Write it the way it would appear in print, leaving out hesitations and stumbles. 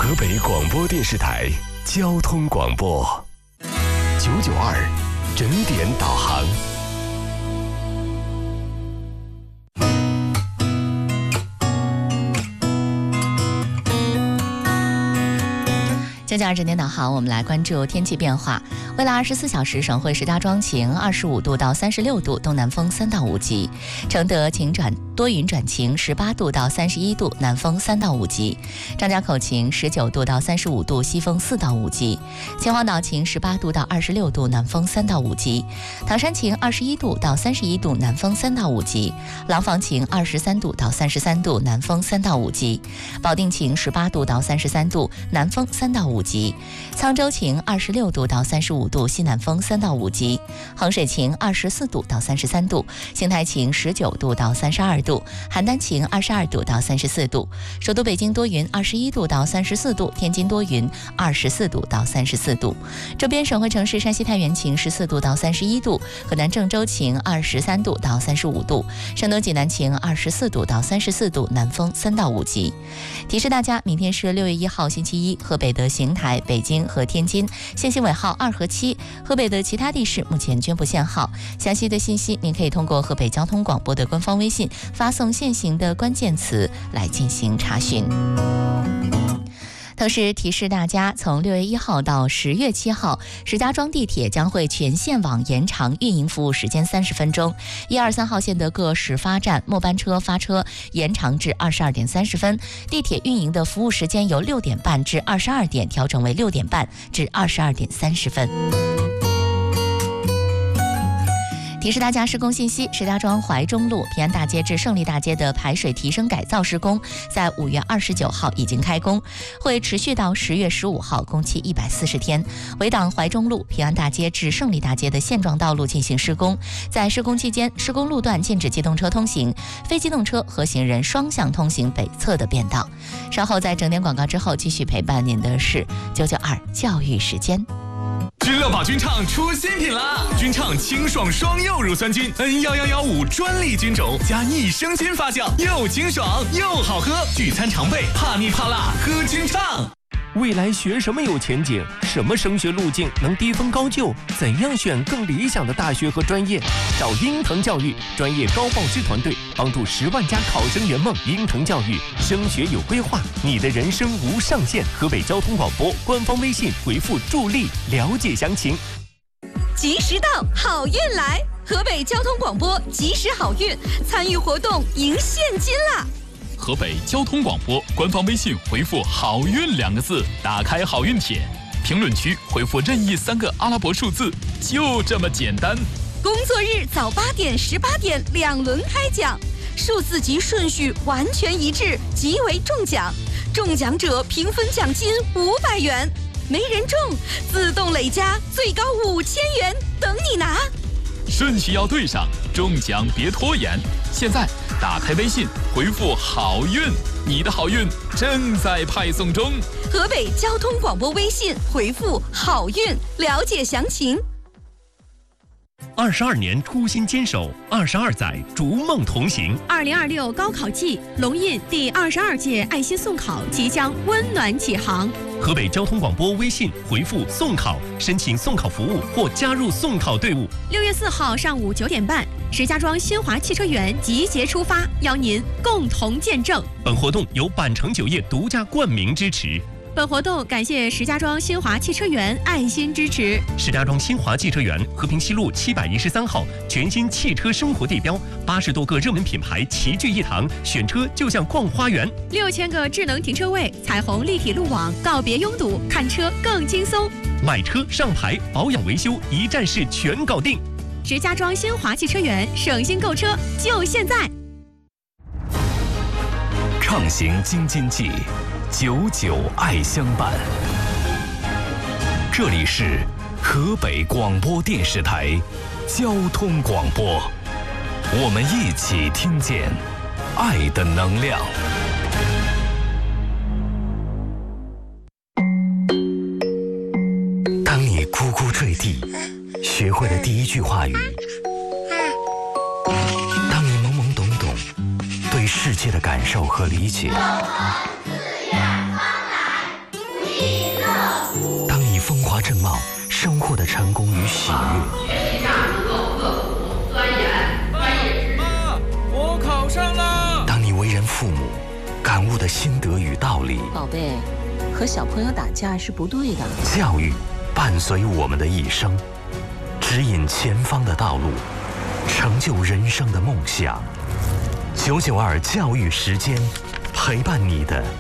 河北广播电视台交通广播992整点导航。 992整点导航，我们来关注天气变化。未来24小时，省会石家庄晴，25度到36度，东南风3到5级；承德晴多云转晴，18度到31度，南风3到5级；张家口晴，19度到35度，西风4到5级；秦皇岛晴，18度到26度，南风3到5级；唐山晴，21度到31度，南风3到5级；廊坊晴，23度到33度，南风3到5级；保定晴，18度到33度，南风3到5级；沧州晴，26度到35度，西南风3到5级；衡水晴，24度到33度；邢台晴，19度到32度；邯郸晴，22度到34度；首都北京多云，21度到34度；天津多云，24度到34度；周边省会城市山西太原晴，14度到31度；河南郑州晴，23度到35度；山东济南晴，24度到34度，南风3到5级。提示大家，明天是6月1号星期一，河北的邢台、北京和天津限行尾号2和7，河北的其他地市目前均不限号。详细的信息您可以通过河北交通广播的官方微信发送限行的关键词来进行查询。同时提示大家，从6月1号到10月7号，石家庄地铁将会全线网延长运营服务时间30分钟，1、2、3号线的各始发站末班车发车延长至22点30分，地铁运营的服务时间由6点半至22点调整为6点半至22点30分。提示大家施工信息：石家庄怀中路平安大街至胜利大街的排水提升改造施工，在5月29号已经开工，会持续到10月15号，工期140天。围挡怀中路平安大街至胜利大街的现状道路进行施工，在施工期间，施工路段禁止机动车通行，非机动车和行人双向通行北侧的便道。稍后在整点广告之后，继续陪伴您的是992教育时间。 君乐宝菌畅出新品啦！菌畅清爽双柚乳酸菌 N11115专利菌种加益生菌发酵，又清爽又好喝，聚餐常备，怕腻怕辣喝菌畅。 未来学什么有前景？什么升学路径能低分高就？怎样选更理想的大学和专业？找鹰腾教育专业高报师团队，帮助10万家考生圆梦。鹰腾教育升学有规划，你的人生无上限。河北交通广播官方微信回复助力了解详情。 及时到，好运来！河北交通广播及时好运，参与活动赢现金啦！ 河北交通广播官方微信回复好运2个字，打开好运帖，评论区回复任意3个阿拉伯数字，就这么简单。 工作日早8点、18点2轮开奖，数字及顺序完全一致，即为中奖。中奖者平分奖金500元，没人中自动累加最高5000元，等你拿。 顺序要对上，中奖别拖延。现在打开微信回复好运，你的好运正在派送中。 河北交通广播微信回复好运，了解详情。 22年初心坚守，22载逐梦同行。 2026高考季，龙印第22届爱心送考即将温暖启航。 河北交通广播微信回复送考，申请送考服务或加入送考队伍。 6月4号上午9点半，石家庄新华汽车园集结出发，邀您共同见证。 本活动由板城酒业独家冠名支持。 本活动感谢石家庄新华汽车园爱心支持。 石家庄新华汽车园和平西路713号全新汽车生活地标，80多个热门品牌齐聚一堂，选车就像逛花园。 6000个智能停车位，彩虹立体路网，告别拥堵，看车更轻松。 买车、上牌、保养、维修一站式全搞定。 石家庄新华汽车园，省心购车就现在。 畅行京津冀，99爱相伴。这里是河北广播电视台交通广播，我们一起听见爱的能量。当你咕咕坠地，学会了第一句话语；当你懵懵懂懂，对世界的感受和理解。 貌，生活的成功与喜悦。 学习上注重刻苦、钻研、专业知识。 妈，我考上了。 当你为人父母，感悟的心得与道理。 宝贝，和小朋友打架是不对的。 教育伴随我们的一生，指引前方的道路，成就人生的梦想。992教育时间，陪伴你的